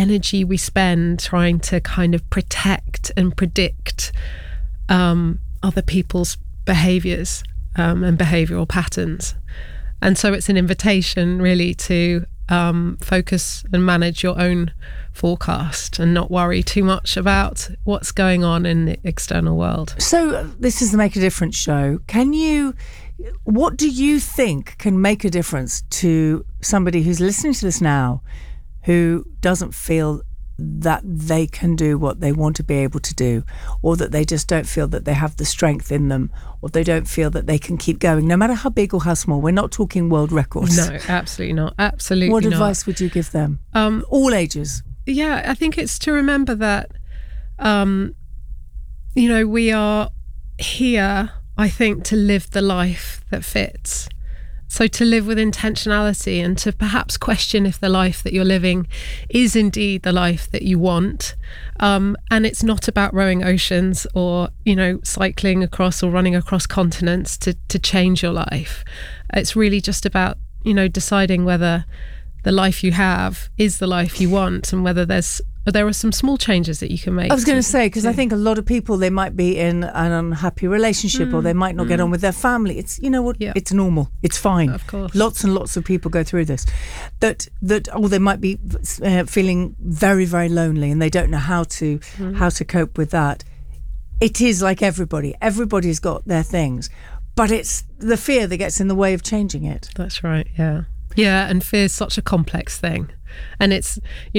energy we spend trying to kind of protect and predict other people's behaviours and behavioural patterns. And so it's an invitation really to focus and manage your own forecast and not worry too much about what's going on in the external world. So this is the Make a Difference show. What do you think can make a difference to somebody who's listening to this now who doesn't feel that they can do what they want to be able to do, or that they just don't feel that they have the strength in them, or they don't feel that they can keep going, no matter how big or how small? We're not talking world records. No, absolutely not. Absolutely What not. advice would you give them? All ages. Yeah, I think it's to remember that, we are here, I think, to live the life that fits. So to live with intentionality and to perhaps question if the life that you're living is indeed the life that you want. And it's not about rowing oceans or, cycling across or running across continents to change your life. It's really just about, deciding whether the life you have is the life you want and whether there are some small changes that you can make. I was going to say, because I think a lot of people, they might be in an unhappy relationship or they might not get on with their family. It's, it's normal. It's fine. Of course. Lots and lots of people go through this. Or they might be feeling very, very lonely and they don't know how to cope with that. It is like everybody. Everybody's got their things. But it's the fear that gets in the way of changing it. That's right, yeah. Yeah, and fear is such a complex thing. And it's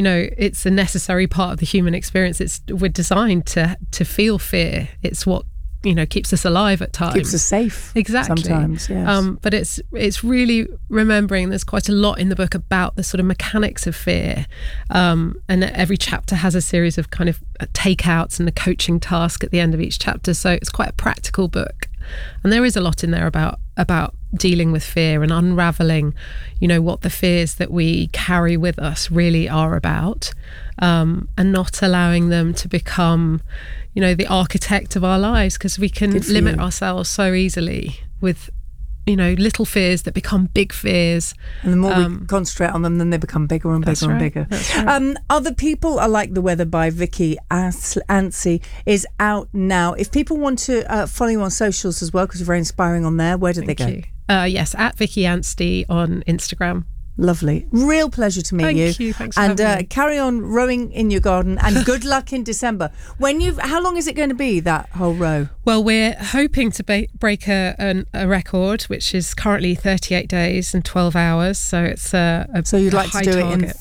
a necessary part of the human experience. We're designed to feel fear. It's what keeps us alive at times. Keeps us safe. Exactly. Sometimes, yes. But it's really remembering there's quite a lot in the book about the sort of mechanics of fear. And every chapter has a series of kind of takeouts and a coaching task at the end of each chapter. So it's quite a practical book. And there is a lot in there about dealing with fear and unraveling, what the fears that we carry with us really are about, and not allowing them to become, the architect of our lives, because we can limit ourselves so easily with, little fears that become big fears. And the more we concentrate on them, then they become bigger and bigger and bigger. That's right. Other People Are Like the Weather by Vicky Anstey is out now. If people want to follow you on socials as well, because you're very inspiring on there, where do they go? Thank you. Yes, at Vicky Anstey on Instagram. Lovely. Real pleasure to meet you. Thank you. Thanks for having me. Carry on rowing in your garden and good luck in December. How long is it going to be, that whole row? Well, we're hoping to break a record, which is currently 38 days and 12 hours. So it's So you'd like to do it in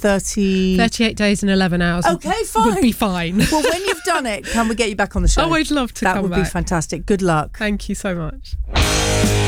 38 days and 11 hours. Okay, fine. Would be fine. Well, when you've done it, can we get you back on the show? Oh, I'd love to come back. That would be fantastic. Good luck. Thank you so much.